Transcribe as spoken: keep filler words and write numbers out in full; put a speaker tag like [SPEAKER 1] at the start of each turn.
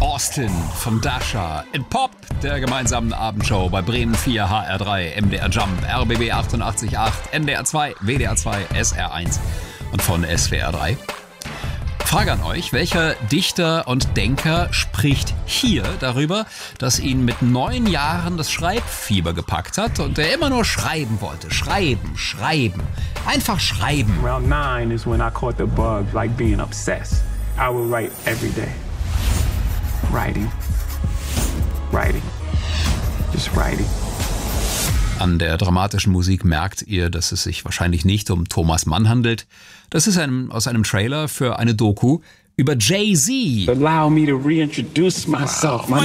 [SPEAKER 1] Austin von Dasha in Pop, der gemeinsamen Abendshow bei Bremen vier, H R drei, M D R Jump, R B B achtundachtzig Komma acht, N D R zwei, W D R zwei, S R eins und von S W R drei. Frage an euch, welcher Dichter und Denker spricht hier darüber, dass ihn mit neun Jahren das Schreibfieber gepackt hat und er immer nur schreiben wollte. Schreiben, schreiben, einfach schreiben.
[SPEAKER 2] Around nine is when I caught the bug, like being obsessed. I would write every day. Writing. Writing. Just writing.
[SPEAKER 1] An der dramatischen Musik merkt ihr, dass es sich wahrscheinlich nicht um Thomas Mann handelt. Das ist ein, aus einem Trailer für eine Doku über Jay-Z.
[SPEAKER 2] Allow me to reintroduce myself. My